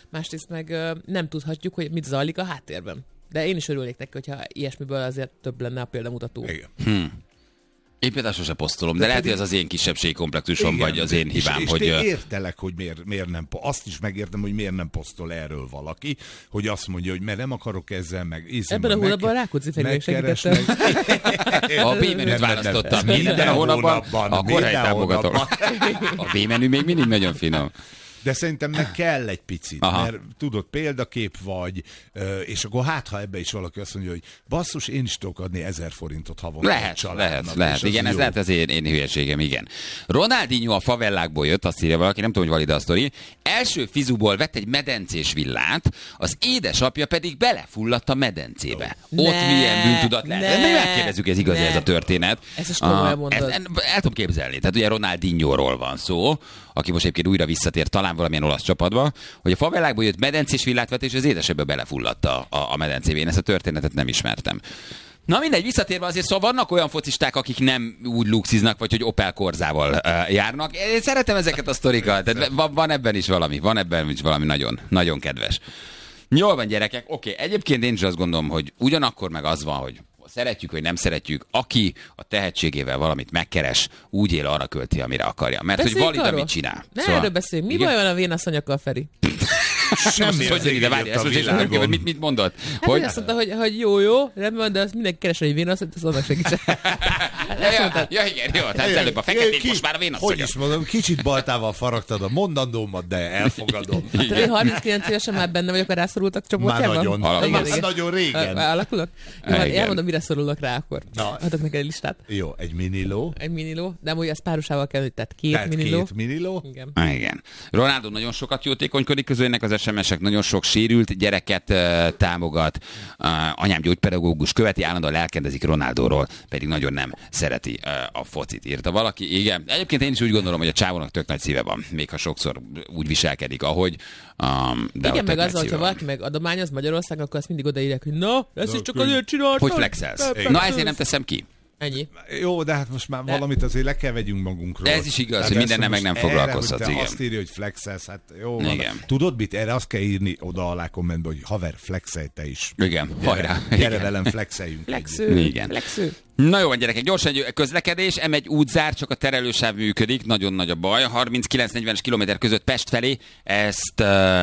másrészt meg nem tudhatjuk, hogy mit zajlik a háttérben. De én is örülnék neki, hogyha ilyesmiből azért több lenne a példamutató. Igen. Én például sose posztolom, de lehet, hogy ez az én kisebbségi komplexusom, vagy az én hibám. És hogy értelek, hogy miért nem, azt is megértem, hogy miért nem posztol erről valaki, hogy azt mondja, hogy mert nem akarok ezzel meg. Ebben a hónapban Rákóczi Feri segítettem. A B-menüt választottam minden hónapban, akkor helytámogatom. A B-menü még mindig nagyon finom. De szerintem meg kell egy picit, mert tudod, példakép vagy, és akkor ha ebbe is valaki azt mondja, hogy basszus, én is tudok adni 1000 forintot havonta. Lehet. Igen, ez lehet az én hülyeségem, igen. Ronaldinho a favellákból jött, azt írja valaki, nem tudom, hogy valid a sztori. Első fizuból vett egy medencés villát, az édesapja pedig belefulladt a medencébe. Ott milyen bűntudat lehet. Megkérdezzük, ez igaz ez a történet. Ez is komolyan mondod. El tudom képzelni. Tehát ugye Ronaldinhoról van szó, aki most egyébként újra visszatér talán valamilyen olasz csapatba, hogy a favellákból jött medencés villát vett, és az édesapja belefulladt a medencébe. Én ezt a történetet nem ismertem. Na mindegy, visszatérve azért, szóval vannak olyan focisták, akik nem úgy luxiznak, vagy hogy Opel Corzával járnak. Én szeretem ezeket a sztorikat, tehát van ebben is valami nagyon, nagyon kedves. Jól van, gyerekek, oké. Egyébként én is azt gondolom, hogy ugyanakkor meg az van, hogy szeretjük, vagy nem szeretjük, aki a tehetségével valamit megkeres, úgy él, arra költi, amire akarja. Mert hogy valid, amit csinál. Ne szóval, erről beszéljünk. Mi baj van a vénaszanyakkal, Feri? Semmi az mit mondott? Hát hogy azt mondta, hogy jó, rendben, de azt mindenki keres egy vénaszonyt, az annak segítsen. Ja, igen, jó. Tehát előbb a feketék, most már a vénaszonyok. Hogy is mondom, kicsit baltával faragtad a mondandómat, de elfogadom. Tehát én 39 évesen már benne vagyok a rászorultak csoportjában. Már nagyon régen. Alakulok? Jó, elmondom, mire szorulok rá akkor. Adok neked egy listát. Jó, egy miniló. De amúgy az párosával kell, tehát két miniló. Igen. Ronaldo nagyon sokat jótékonykodik, közülnek az SMS-ek, nagyon sok sérült gyereket támogat. Anyám gyógypedagógus, követi, állandóan lelkendezik Ronaldóról, pedig nagyon nem szereti a focit, írta valaki. Igen. Egyébként én is úgy gondolom, hogy a csávónak tök nagy szíve van, még ha sokszor úgy viselkedik, ahogy. De igen, meg azzal, hogyha valaki meg adományoz Magyarországon, akkor azt mindig odaírják, hogy na, ezt is csak azért csináltam. Hogy flexelsz. Na, ezért nem teszem ki. Ennyi. Jó, de hát most már valamit azért le kell vegyünk magunkról. De ez is igaz, hogy mindennel meg nem foglalkozhatsz. Igen. Azt írja, hogy flexelsz, hát jó. Tudod mit? Erre azt kell írni oda alá kommentbe, hogy haver, flexelj te is. Igen, hajrá. Gyere velem, flexeljünk. Flexő. Na jó van, gyerekek, gyorsan egy közlekedés, M1 útzár, csak a terelősáv működik, nagyon nagy a baj. 39-40 kilométer között Pest felé, ezt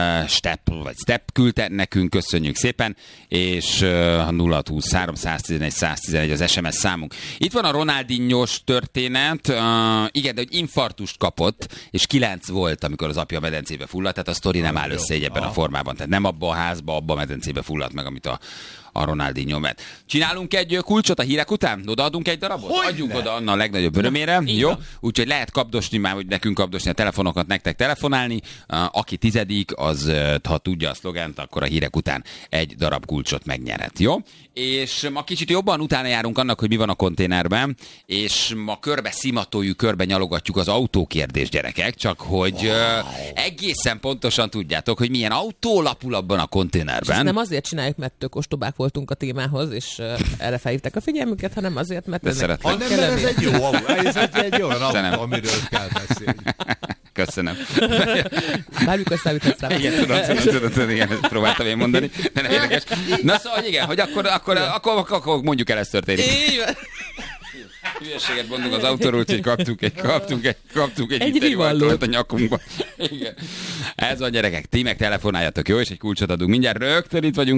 Step küldte nekünk, köszönjük szépen, és 0620 311 111 az SMS számunk. Itt van a Ronaldinhos történet, igen, de hogy infarktust kapott, és 9 volt, amikor az apja a medencébe fulladt, tehát a sztori nem áll össze ebben a formában, tehát nem abba a házba, abba a medencébe fulladt meg, amit a Ronaldinho vett. Csinálunk egy kulcsot a hírek után? Odaadunk egy darabot? Adjuk oda Anna a legnagyobb örömére. Jó? Úgyhogy lehet kapdosni már, vagy nekünk kapdosni a telefonokat, nektek telefonálni. Aki 10., az, ha tudja a szlogent, akkor a hírek után egy darab kulcsot megnyerhet. Jó? És ma kicsit jobban utána járunk annak, hogy mi van a konténerben, és ma körbe szimatoljuk, körbe nyalogatjuk az autókérdés, gyerekek, csak hogy egészen pontosan tudjátok, hogy milyen autó lapul abban a konténerben. És ezt nem azért csináljuk, mert tök ostobák voltunk a témához, és erre felhívták a figyelmüket, hanem azért, mert ez egy jó autó, ez egy olyan autó, amiről kell beszélni. Köszönöm. Bármikor számíthatsz rá. Igen, tudom, igen, ezt próbáltam én mondani, de nem érdekes. Na szóval, hogy igen, hogy akkor mondjuk el, ezt történik. Így van. Hülyeséget mondunk az autóról, úgyhogy kaptunk egy rivallót a nyakunkba. Igen. Ez van, gyerekek, ti meg telefonáljatok, jó? És egy kulcsot adunk. Mindjárt rögtön itt vagyunk.